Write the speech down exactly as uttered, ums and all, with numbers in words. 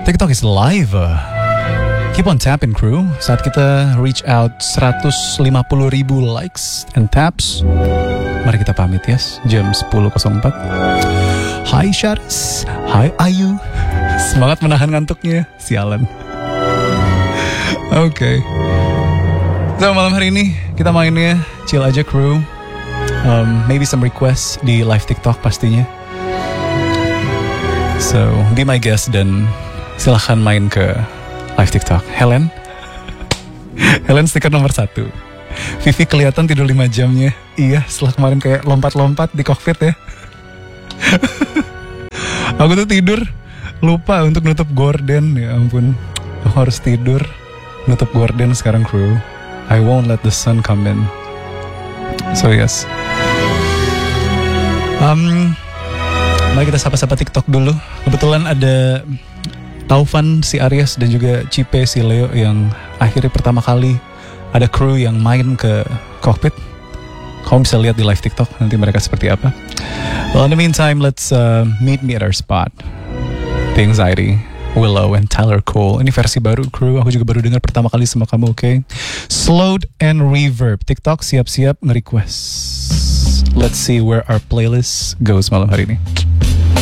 TikTok is live. Keep on tapping, crew. Saat kita reach out seratus lima puluh ribu likes and taps, mari kita pamit, yes. Jam sepuluh nol empat. Hai Syaris, hai Ayu. Semangat menahan ngantuknya, sialan. Oke. Okay. So malam hari ini kita mainnya chill aja, crew. Um, maybe some requests di live TikTok pastinya. So be my guest dan silahkan main ke live TikTok. Helen, Helen stiker nomor satu. Vivi kelihatan tidur lima jamnya. Iya, setelah kemarin kayak lompat-lompat di cockpit ya. Aku tuh tidur lupa untuk nutup gorden. Ya ampun, aku harus tidur nutup gorden sekarang, crew. I won't let the sun come in. So yes. Um, mari kita sapa-sapa TikTok dulu. Kebetulan ada Taufan si Aries dan juga Cipe si Leo yang akhirnya pertama kali ada kru yang main ke cockpit. Kamu bisa lihat di live TikTok nanti mereka seperti apa. Well, in the meantime, let's uh, meet me at our spot. The Anxiety, Willow and Tyler Cole. Ini versi baru, kru. Aku juga baru dengar pertama kali sama kamu, oke? Okay? Slowed and reverb. TikTok siap-siap nge-request. Let's see where our playlist goes malam hari ini.